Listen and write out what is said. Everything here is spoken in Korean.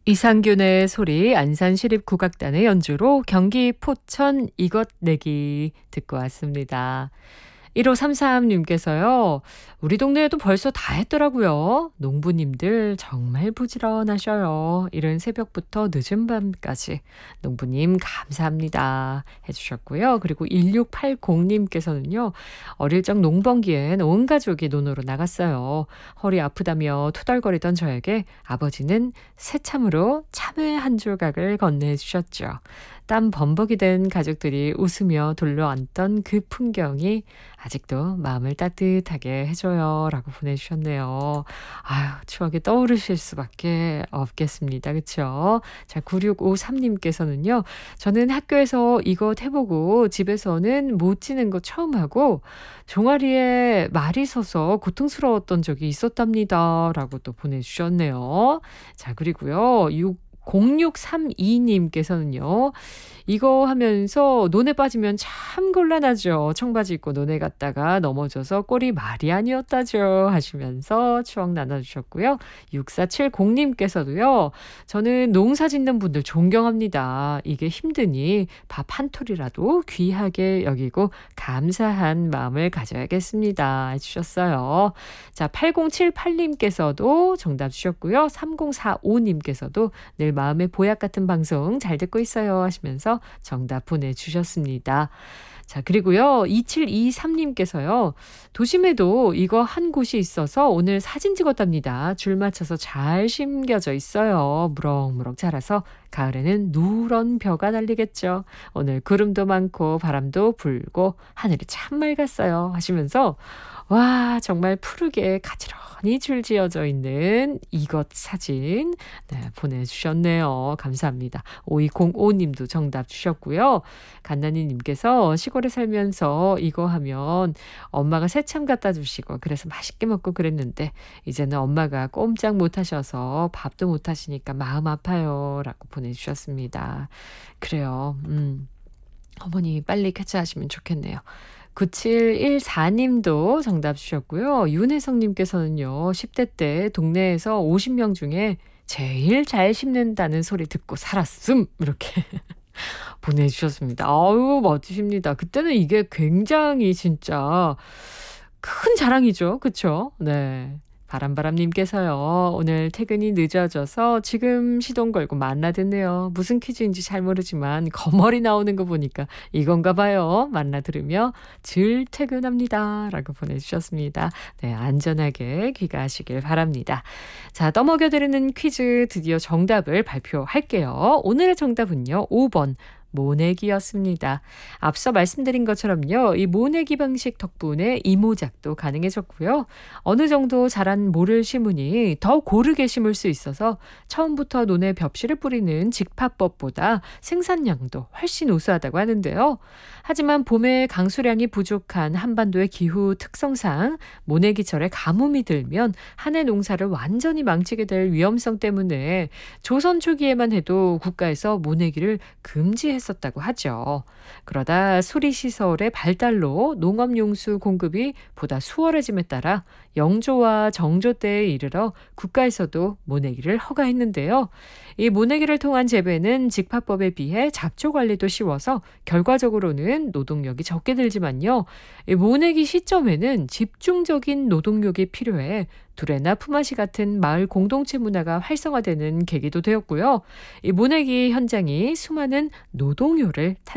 이상균의 소리 안산시립국악단의 연주로 경기 포천 이것 내기 듣고 왔습니다. 1533님께서요. 우리 동네에도 벌써 다 했더라고요. 농부님들 정말 부지런하셔요. 이른 새벽부터 늦은 밤까지. 농부님 감사합니다. 해주셨고요. 그리고 1680님께서는요. 어릴 적 농번기엔 온 가족이 논으로 나갔어요. 허리 아프다며 투덜거리던 저에게 아버지는 새참으로 참외 한 조각을 건네주셨죠. 땀 범벅이 된 가족들이 웃으며 둘러앉던 그 풍경이 아직도 마음을 따뜻하게 해줘요. 라고 보내주셨네요. 아유, 추억이 떠오르실 수밖에 없겠습니다. 그쵸? 자, 9653님께서는요. 저는 학교에서 이것 해보고 집에서는 못 지는 거 처음 하고 종아리에 말이 서서 고통스러웠던 적이 있었답니다. 라고 또 보내주셨네요. 자, 그리고요. 0632님께서는요. 이거 하면서 논에 빠지면 참 곤란하죠. 청바지 입고 논에 갔다가 넘어져서 꼴이 말이 아니었다죠. 하시면서 추억 나눠주셨고요. 6470님께서도요. 저는 농사 짓는 분들 존경합니다. 이게 힘드니 밥 한 톨이라도 귀하게 여기고 감사한 마음을 가져야겠습니다. 해주셨어요. 자, 8078님께서도 정답 주셨고요. 3045님께서도 늘 마음의 보약 같은 방송 잘 듣고 있어요 하시면서 정답 보내주셨습니다. 자, 그리고요. 2723님께서요. 도심에도 이거 한 곳이 있어서 오늘 사진 찍었답니다. 줄 맞춰서 잘 심겨져 있어요. 무럭무럭 자라서 가을에는 누런 벼가 날리겠죠. 오늘 구름도 많고 바람도 불고 하늘이 참 맑았어요 하시면서 와, 정말 푸르게 가지런히 줄지어져 있는 이것 사진 보내주셨네요. 감사합니다. 5205님도 정답 주셨고요. 간나니님께서 시골에 살면서 이거 하면 엄마가 새참 갖다 주시고 그래서 맛있게 먹고 그랬는데 이제는 엄마가 꼼짝 못하셔서 밥도 못하시니까 마음 아파요. 라고 보내주셨습니다. 그래요. 어머니 빨리 쾌차하시면 좋겠네요. 9714님도 정답 주셨고요. 윤혜성님께서는요. 10대 때 동네에서 50명 중에 제일 잘 심는다는 소리 듣고 살았음. 이렇게 보내주셨습니다. 아유, 멋지십니다. 그때는 이게 굉장히 진짜 큰 자랑이죠. 그쵸? 네. 바람바람님께서요. 오늘 퇴근이 늦어져서 지금 시동 걸고 만나 듣네요. 무슨 퀴즈인지 잘 모르지만 거머리 나오는 거 보니까 이건가 봐요. 만나 들으며 질 퇴근합니다. 라고 보내주셨습니다. 네, 안전하게 귀가하시길 바랍니다. 자, 떠먹여드리는 퀴즈 드디어 정답을 발표할게요. 오늘의 정답은요. 5번. 모내기였습니다. 앞서 말씀드린 것처럼요. 이 모내기 방식 덕분에 이모작도 가능해졌고요. 어느 정도 자란 모를 심으니 더 고르게 심을 수 있어서 처음부터 논에 벽실을 뿌리는 직파법보다 생산량도 훨씬 우수하다고 하는데요. 하지만 봄에 강수량이 부족한 한반도의 기후 특성상 모내기철에 가뭄이 들면 한 해 농사를 완전히 망치게 될 위험성 때문에 조선 초기에만 해도 국가에서 모내기를 금지했었다고 하죠. 그러다 수리시설의 발달로 농업용수 공급이 보다 수월해짐에 따라 영조와 정조 때에 이르러 국가에서도 모내기를 허가했는데요. 이 모내기를 통한 재배는 직파법에 비해 잡초 관리도 쉬워서 결과적으로는 노동력이 적게 들지만요. 이 모내기 시점에는 집중적인 노동력이 필요해 두레나 품앗이 같은 마을 공동체 문화가 활성화되는 계기도 되었고요. 이 모내기 현장이 수많은 노동요를